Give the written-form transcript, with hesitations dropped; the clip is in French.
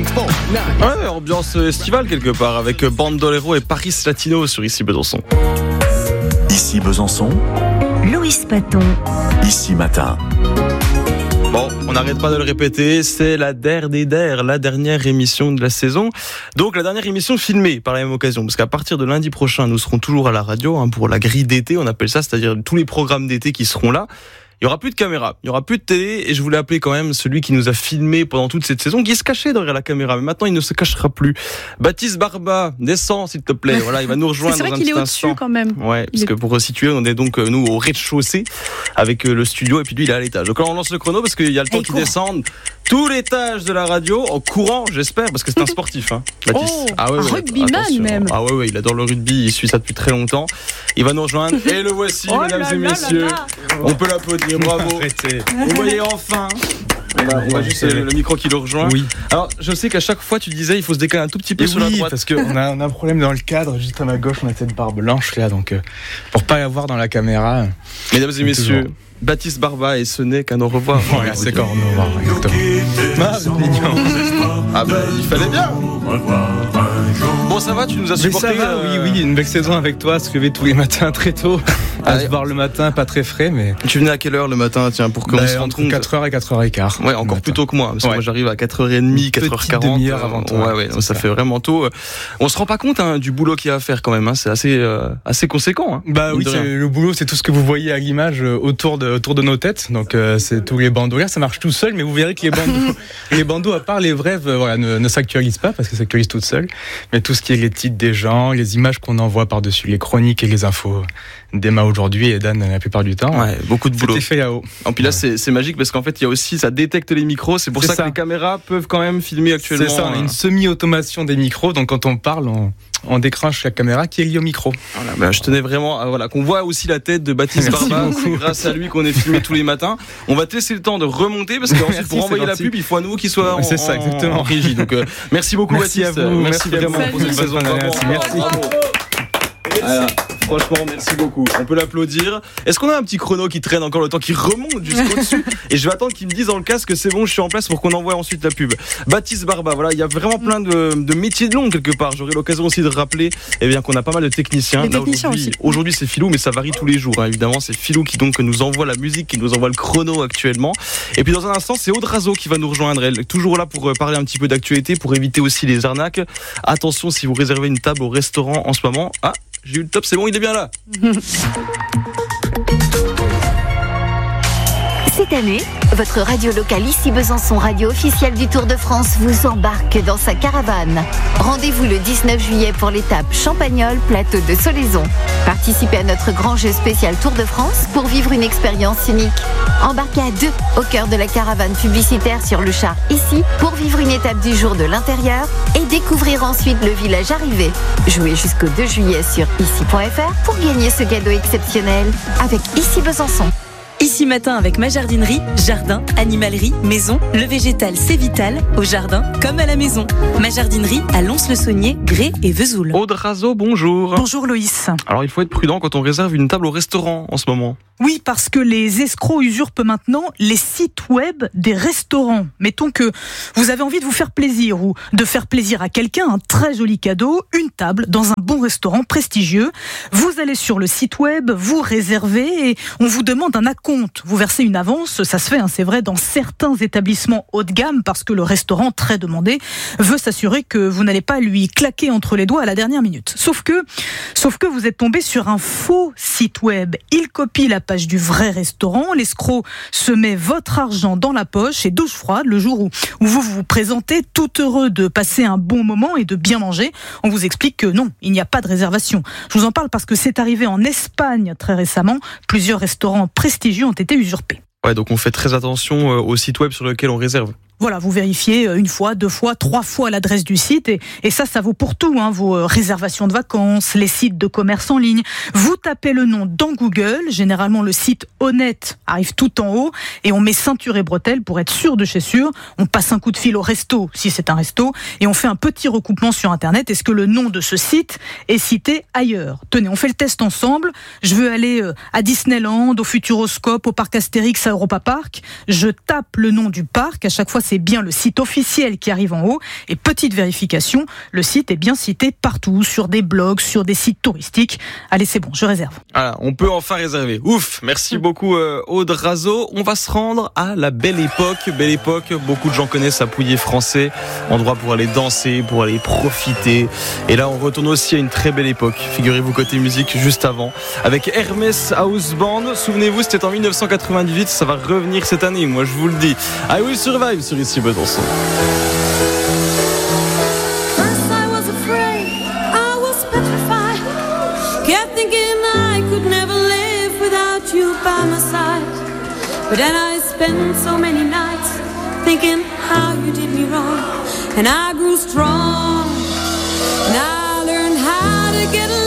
Ouais, ambiance estivale quelque part avec Bandolero et Paris Latino sur Ici Besançon. Ici Besançon, Loïs Paton. Ici Matin. Bon, on n'arrête pas de le répéter, c'est la dernière émission de la saison. Donc la dernière émission filmée par la même occasion, parce qu'à partir de lundi prochain, nous serons toujours à la radio pour la grille d'été, on appelle ça, c'est-à-dire tous les programmes d'été qui seront là. Il y aura plus de caméra, il y aura plus de télé, et je voulais appeler quand même celui qui nous a filmé pendant toute cette saison, qui se cachait derrière la caméra, mais maintenant il ne se cachera plus. Baptiste Barba, descends s'il te plaît. Voilà, il va nous rejoindre dans un petit instant. C'est vrai qu'il est au-dessus quand même. Ouais, parce que pour resituer, on est donc nous au rez-de-chaussée avec le studio, et puis lui il est à l'étage. Donc là on lance le chrono parce qu'il y a le temps qu'il descende tout l'étage de la radio en courant, j'espère, parce que c'est un sportif, Baptiste. Oh, un rugbyman même. Ah ouais, il adore le rugby, il suit ça depuis très longtemps. Il va nous rejoindre et le voici, mesdames et messieurs. On peut l'applaudir, bravo. Arrêtez. Vous voyez enfin. On va juste le micro qui le rejoint. Oui. Alors, je sais qu'à chaque fois tu disais il faut se décaler un tout petit peu sur la droite. Parce qu'on a un problème dans le cadre, juste à ma gauche, on a cette barre blanche là, donc pour pas la voir dans la caméra. Mesdames et messieurs, Baptiste Barba et ce n'est qu'un au revoir. Voilà, c'est quand on au revoir, exactement. Ah bah il fallait bien. Bon, ça va, tu nous as supporté. Mais ça va, oui, une belle saison avec toi, se lever tous les matins très tôt, à se voir le matin, pas très frais, mais... Tu venais à quelle heure le matin, tiens, pour qu'on se rende compte? 4h et 4h15. Ouais, encore plus tôt que moi, parce que moi j'arrive à 4h30, 4h40. Demi-heure avant toi. Ouais, ça fait vraiment tôt. On se rend pas compte du boulot qu'il y a à faire quand même, c'est assez conséquent. Bah oui, le boulot, c'est tout ce que vous voyez à l'image autour de nos têtes, donc c'est tous les bandeaux là, ça marche tout seul, mais vous verrez que les bandeaux, à part les brèves, ne s'actualisent pas, parce que ça s'actualise toutes seules, mais tout ce qui est les titres des gens, les images qu'on envoie par-dessus, les chroniques et les infos d'Emma aujourd'hui et Dan la plupart du temps. Ouais, beaucoup de boulot. C'était fait là-haut. Et puis là, c'est magique parce qu'en fait, il y a aussi, ça détecte les micros, c'est pour ça que les caméras peuvent quand même filmer actuellement. C'est ça, on a une semi-automation des micros, donc quand on parle, on déclenche la caméra qui est liée au micro. Voilà, je tenais vraiment qu'on voit aussi la tête de Baptiste Barba, c'est grâce à lui qu'on est filmé tous les matins. On va te laisser le temps de remonter parce qu'ensuite pour envoyer la pub, il faut à nouveau qu'il soit en régie. Donc merci beaucoup Baptiste. Merci vraiment pour cette saison. Merci. Voilà, franchement, merci beaucoup. On peut l'applaudir. Est-ce qu'on a un petit chrono qui traîne encore le temps, qui remonte jusqu'au-dessus? Et je vais attendre qu'il me dise dans le casque que c'est bon, je suis en place pour qu'on envoie ensuite la pub. Baptiste Barba, voilà, il y a vraiment plein de métiers de long quelque part. J'aurai l'occasion aussi de rappeler qu'on a pas mal de techniciens. Là, aujourd'hui c'est Philou, mais ça varie tous les jours. Évidemment, c'est Philou qui donc nous envoie la musique, qui nous envoie le chrono actuellement. Et puis dans un instant, c'est Aude Razo qui va nous rejoindre. Elle est toujours là pour parler un petit peu d'actualité, pour éviter aussi les arnaques. Attention, si vous réservez une table au restaurant en ce moment. J'ai eu le top, c'est bon, il est bien là. Cette année, votre radio locale Ici Besançon, radio officielle du Tour de France, vous embarque dans sa caravane. Rendez-vous le 19 juillet pour l'étape Champagnole, plateau de Solaison. Participez à notre grand jeu spécial Tour de France pour vivre une expérience unique. Embarquez à deux au cœur de la caravane publicitaire sur le char Ici pour vivre une étape du jour de l'intérieur et découvrir ensuite le village arrivé. Jouez jusqu'au 2 juillet sur ici.fr pour gagner ce cadeau exceptionnel avec Ici Besançon. Ici Matin avec ma jardinerie, jardin, animalerie, maison, le végétal c'est vital, au jardin comme à la maison. Ma jardinerie à Lons-le-Saunier, Grès et Vesoul. Aude Razo, bonjour. Bonjour Loïs. Alors il faut être prudent quand on réserve une table au restaurant en ce moment. Oui, parce que les escrocs usurpent maintenant les sites web des restaurants. Mettons que vous avez envie de vous faire plaisir ou de faire plaisir à quelqu'un, un très joli cadeau, une table dans un bon restaurant prestigieux. Vous allez sur le site web, vous réservez et on vous demande un acompte. Vous versez une avance, ça se fait, c'est vrai, dans certains établissements haut de gamme parce que le restaurant, très demandé, veut s'assurer que vous n'allez pas lui claquer entre les doigts à la dernière minute. Sauf que vous êtes tombé sur un faux site web. Il copie la page du vrai restaurant, l'escroc se met votre argent dans la poche et douche froide le jour où vous vous présentez tout heureux de passer un bon moment et de bien manger. On vous explique que non, il n'y a pas de réservation. Je vous en parle parce que c'est arrivé en Espagne très récemment. Plusieurs restaurants prestigieux ont été usurpés. Ouais, donc on fait très attention au site web sur lequel on réserve. Voilà, vous vérifiez une fois, deux fois, trois fois l'adresse du site et ça vaut pour tout, vos réservations de vacances, les sites de commerce en ligne. Vous tapez le nom dans Google, généralement le site honnête arrive tout en haut et on met ceinture et bretelles pour être sûr de chez sûr. On passe un coup de fil au resto, si c'est un resto, et on fait un petit recoupement sur Internet. Est-ce que le nom de ce site est cité ailleurs? Tenez, on fait le test ensemble. Je veux aller à Disneyland, au Futuroscope, au parc Astérix, à Europa Park. Je tape le nom du parc, à chaque fois c'est bien le site officiel qui arrive en haut. Et petite vérification, le site est bien cité partout, sur des blogs, sur des sites touristiques. Allez, c'est bon, je réserve. Voilà, on peut enfin réserver. Ouf, merci beaucoup Aude Razo. On va se rendre à la Belle Époque. Belle Époque, beaucoup de gens connaissent à Pouilly français, endroit pour aller danser, pour aller profiter. Et là, on retourne aussi à une très belle époque. Figurez-vous côté musique juste avant, avec Hermès House Band. Souvenez-vous, c'était en 1998, ça va revenir cette année, moi je vous le dis. I Will Survive sur Ici Besançon. But then I spent so many nights thinking how you did me wrong. And I grew strong. And I learned how to get along.